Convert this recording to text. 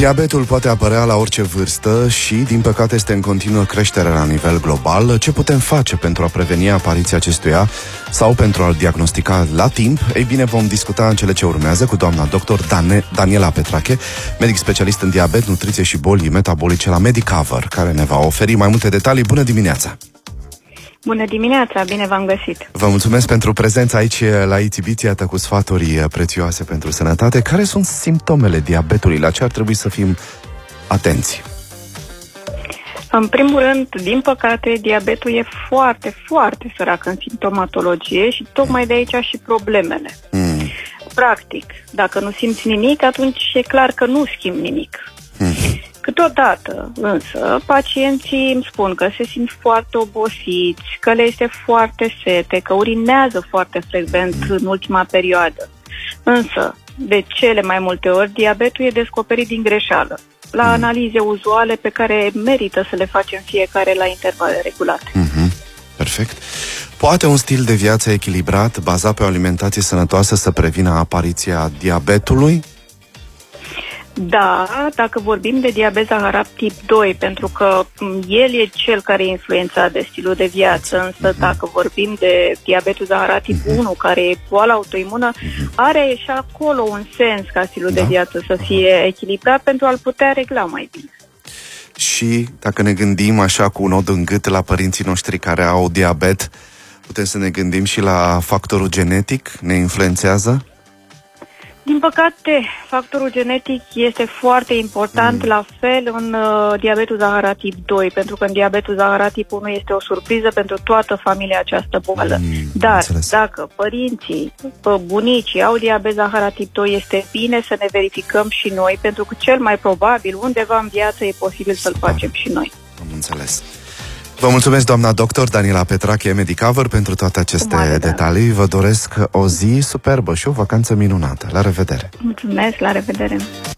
Diabetul poate apărea la orice vârstă și, din păcate, este în continuă creștere la nivel global. Ce putem face pentru a preveni apariția acestuia sau pentru a-l diagnostica la timp? Ei bine, vom discuta în cele ce urmează cu doamna doctor Daniela Petrache, medic specialist în diabet, nutriție și boli metabolice la Medicover, care ne va oferi mai multe detalii. Bună dimineața! Bună dimineața, bine v-am găsit! Vă mulțumesc pentru prezența aici la Itibiți, iată, cu sfaturi prețioase pentru sănătate. Care sunt simptomele diabetului? La ce ar trebui să fim atenți? În primul rând, din păcate, diabetul e foarte, foarte sărac în simptomatologie și tocmai de aici și problemele. Practic, dacă nu simți nimic, atunci e clar că nu schimbi nimic. Câteodată, însă, pacienții îmi spun că se simt foarte obosiți, că le este foarte sete, că urinează foarte frecvent în ultima perioadă. Însă, de cele mai multe ori, diabetul e descoperit din greșeală, la analize uzuale pe care merită să le facem fiecare la intervale regulate. Perfect. Poate un stil de viață echilibrat, bazat pe o alimentație sănătoasă, să prevină apariția diabetului? Da, dacă vorbim de diabet zaharat tip 2, pentru că el e cel care e influențat de stilul de viață, însă dacă vorbim de diabetul zaharat tip 1, care e boală autoimună, are și acolo un sens ca stilul de viață să fie echilibrat pentru a-l putea regla mai bine. Și dacă ne gândim așa cu un nod în gât la părinții noștri care au diabet, putem să ne gândim și la factorul genetic? Ne influențează? Din păcate, factorul genetic este foarte important, la fel în diabetul zaharat tip 2, pentru că în diabetul zaharat tip 1 este o surpriză pentru toată familia această boală. Dar dacă părinții, bunicii au diabet zaharat tip 2, este bine să ne verificăm și noi, pentru că cel mai probabil undeva în viață e posibil să-l facem și noi. Am înțeles. Vă mulțumesc, doamna doctor Daniela Petrache, Medicover, pentru toate aceste detalii. Vă doresc o zi superbă și o vacanță minunată. La revedere! Mulțumesc, la revedere!